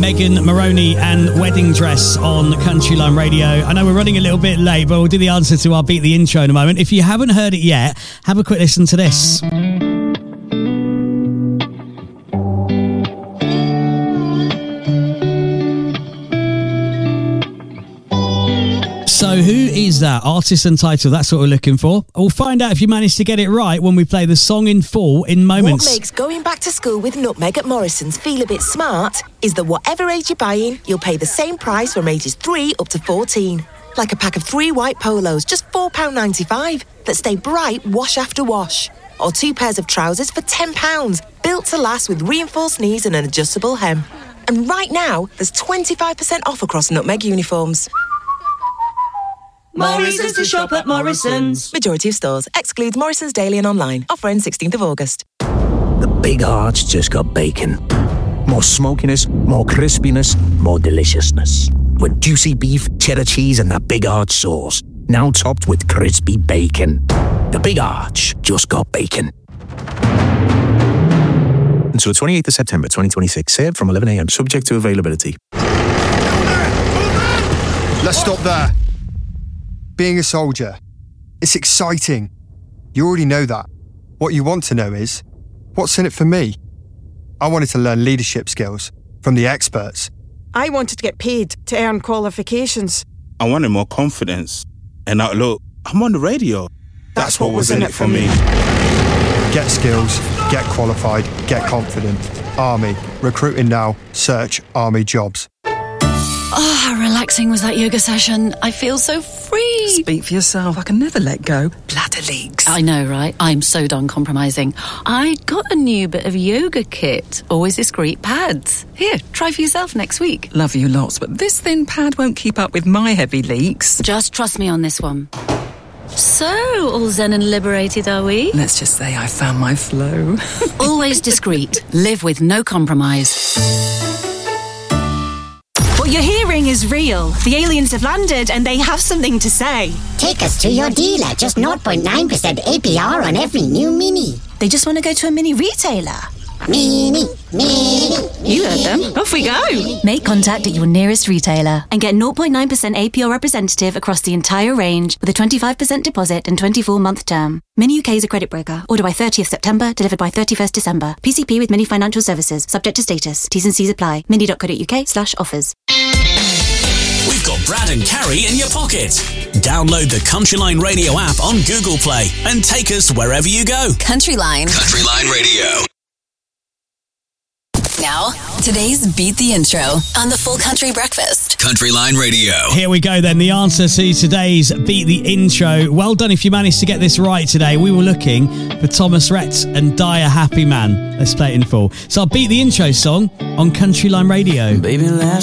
Megan Moroney and Wedding Dress on Country Line Radio. I know we're running a little bit late, but we'll do the answer to our Beat the Intro in a moment. If you haven't heard it yet, have a quick listen to this. So who is that artist and title? That's what we're looking for. We'll find out if you manage to get it right when we play the song in full in moments. What makes going back to school with Nutmeg at Morrison's feel a bit smart is that whatever age you're buying, you'll pay the same price from ages 3 up to 14. Like a pack of 3 white polos, just £4.95, that stay bright wash after wash. Or 2 pairs of trousers for £10, built to last with reinforced knees and an adjustable hem. And right now, there's 25% off across Nutmeg uniforms. More reasons to shop at Morrison's. Majority of stores. Excludes Morrison's Daily and online. Offer ends 16th of August. The Big Arch just got bacon. More smokiness, more crispiness, more deliciousness. With juicy beef, cheddar cheese and that Big Arch sauce. Now topped with crispy bacon. The Big Arch just got bacon. Until 28th of September 2026. Served from 11 a.m. Subject to availability. Let's stop there. Being a soldier, it's exciting. You already know that. What you want to know is, what's in it for me? I wanted to learn leadership skills from the experts. I wanted to get paid to earn qualifications. I wanted more confidence. And now, look, I'm on the radio. That's what was in it for me. Get skills, get qualified, get confident. Army. Recruiting now. Search Army jobs. Oh, how relaxing was that yoga session. I feel so free. Speak for yourself. I can never let go. Bladder leaks. I know, right? I'm so done compromising. I got a new bit of yoga kit. Always discreet pads. Here, try for yourself next week. Love you lots, but this thin pad won't keep up with my heavy leaks. Just trust me on this one. So, all zen and liberated, are we? Let's just say I found my flow. Always discreet. Live with no compromise. What you're hearing is real. The aliens have landed and they have something to say. Take us to your dealer. Just 0.9% APR on every new Mini. They just want to go to a Mini retailer. Mini. You heard them. Off we go. Make contact at your nearest retailer and get 0.9% APR representative across the entire range with a 25% deposit and 24-month term. Mini UK is a credit broker. Order by 30th September, delivered by 31st December. PCP with Mini Financial Services. Subject to status. T's and C's apply. mini.co.uk/offers. We've got Brad and Carrie in your pocket. Download the Country Line Radio app on Google Play and take us wherever you go. Country Line. Country Line Radio. Now, today's Beat the Intro on the Full Country Breakfast. Country Line Radio. Here we go then, the answer to today's Beat the Intro. Well done if you managed to get this right today. We were looking for Thomas Rhett and Die a Happy Man. Let's play it in full. So I'll Beat the Intro song on Country Line Radio. Baby, last